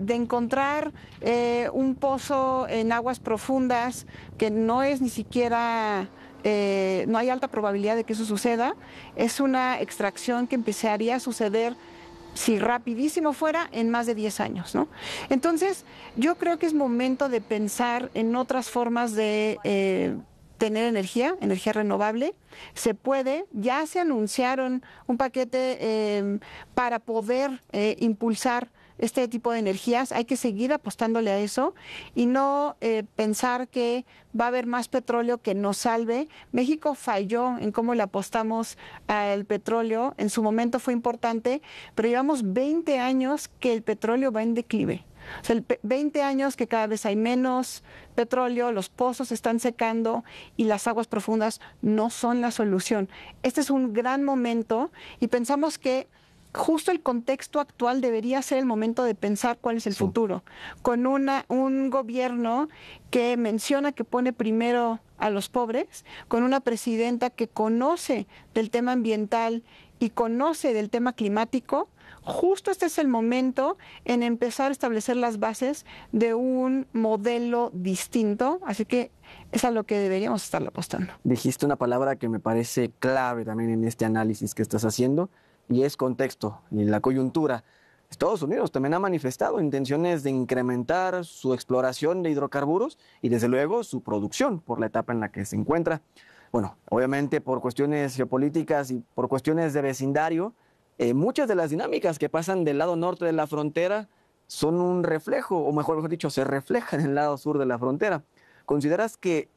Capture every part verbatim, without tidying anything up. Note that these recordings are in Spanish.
de encontrar eh, un pozo en aguas profundas que no es ni siquiera... Eh, no hay alta probabilidad de que eso suceda, es una extracción que empezaría a suceder, si rapidísimo fuera, en más de diez años, ¿no? Entonces, yo creo que es momento de pensar en otras formas de eh, tener energía, energía renovable. Se puede, ya se anunciaron un paquete eh, para poder eh, impulsar este tipo de energías. Hay que seguir apostándole a eso y no eh, pensar que va a haber más petróleo que nos salve. México falló en cómo le apostamos al petróleo. En su momento fue importante, pero llevamos veinte años que el petróleo va en declive. O sea, veinte años que cada vez hay menos petróleo, los pozos se están secando y las aguas profundas no son la solución. Este es un gran momento y pensamos que justo el contexto actual debería ser el momento de pensar cuál es el sí. futuro, con una, un gobierno que menciona que pone primero a los pobres, con una presidenta que conoce del tema ambiental y conoce del tema climático. Justo este es el momento en empezar a establecer las bases de un modelo distinto, así que es a lo que deberíamos estar apostando. Dijiste una palabra que me parece clave también en este análisis que estás haciendo, y es contexto y la coyuntura. Estados Unidos también ha manifestado intenciones de incrementar su exploración de hidrocarburos y desde luego su producción por la etapa en la que se encuentra. Bueno, obviamente por cuestiones geopolíticas y por cuestiones de vecindario, eh, muchas de las dinámicas que pasan del lado norte de la frontera son un reflejo, o mejor dicho, se reflejan en el lado sur de la frontera. ¿Consideras que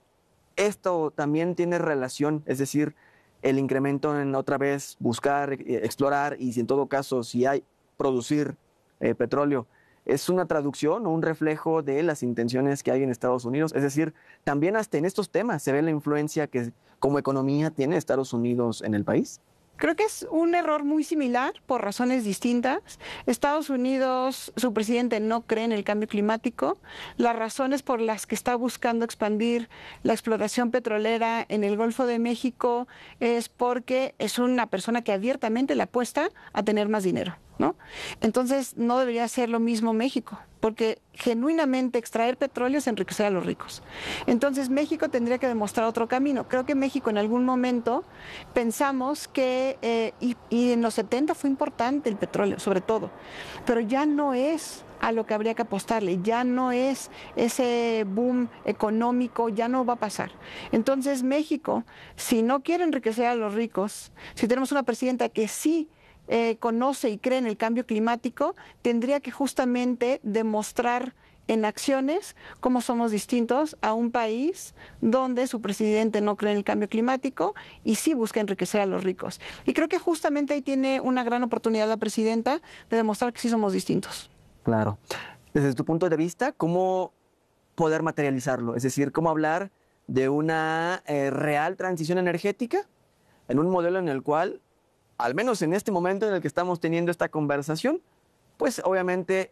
esto también tiene relación, es decir, el incremento en otra vez buscar, eh, explorar y si en todo caso si hay producir eh, petróleo, es una traducción o un reflejo de las intenciones que hay en Estados Unidos? Es decir, también hasta en estos temas se ve la influencia que como economía tiene Estados Unidos en el país. Creo que es un error muy similar por razones distintas. Estados Unidos, su presidente no cree en el cambio climático. Las razones por las que está buscando expandir la explotación petrolera en el Golfo de México es porque es una persona que abiertamente le apuesta a tener más dinero, ¿no? Entonces no debería ser lo mismo México, porque genuinamente extraer petróleo es enriquecer a los ricos. Entonces México tendría que demostrar otro camino. Creo que México en algún momento pensamos que, eh, y, y en los setenta fue importante el petróleo, sobre todo, pero ya no es a lo que habría que apostarle, ya no es ese boom económico, ya no va a pasar. Entonces México, si no quiere enriquecer a los ricos, si tenemos una presidenta que sí Eh, conoce y cree en el cambio climático, tendría que justamente demostrar en acciones cómo somos distintos a un país donde su presidente no cree en el cambio climático y sí busca enriquecer a los ricos. Y creo que justamente ahí tiene una gran oportunidad la presidenta de demostrar que sí somos distintos. Claro. Desde tu punto de vista, ¿cómo poder materializarlo? Es decir, ¿cómo hablar de una eh, real transición energética en un modelo en el cual, al menos en este momento en el que estamos teniendo esta conversación, pues obviamente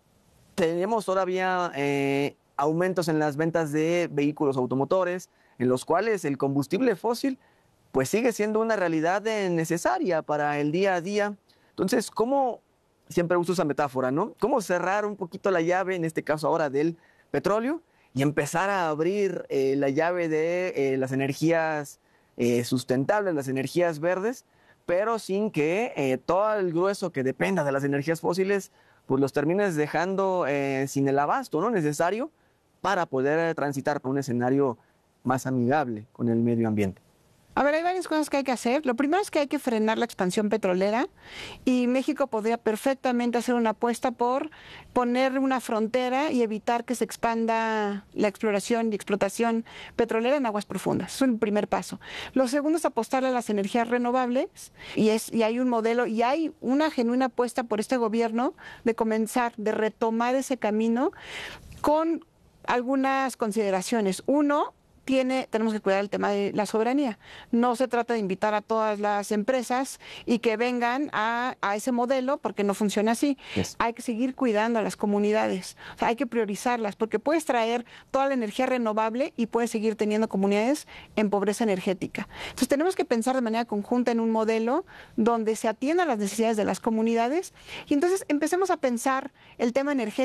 tenemos todavía eh, aumentos en las ventas de vehículos automotores, en los cuales el combustible fósil pues sigue siendo una realidad eh, necesaria para el día a día? Entonces, ¿cómo, siempre uso esa metáfora, ¿no? ¿Cómo cerrar un poquito la llave, en este caso ahora del petróleo, y empezar a abrir eh, la llave de eh, las energías eh, sustentables, las energías verdes, pero sin que eh, todo el grueso que dependa de las energías fósiles, pues los termines dejando eh, sin el abasto, ¿no?, necesario para poder transitar por un escenario más amigable con el medio ambiente? A ver, hay varias cosas que hay que hacer. Lo primero es que hay que frenar la expansión petrolera y México podría perfectamente hacer una apuesta por poner una frontera y evitar que se expanda la exploración y explotación petrolera en aguas profundas. Eso es el primer paso. Lo segundo es apostarle a las energías renovables y, es, y hay un modelo y hay una genuina apuesta por este gobierno de comenzar, de retomar ese camino con algunas consideraciones. Uno, Tiene, tenemos que cuidar el tema de la soberanía. No se trata de invitar a todas las empresas y que vengan a, a ese modelo porque no funciona así. Yes. Hay que seguir cuidando a las comunidades. O sea, hay que priorizarlas porque puedes traer toda la energía renovable y puedes seguir teniendo comunidades en pobreza energética. Entonces tenemos que pensar de manera conjunta en un modelo donde se atiendan las necesidades de las comunidades y entonces empecemos a pensar el tema energético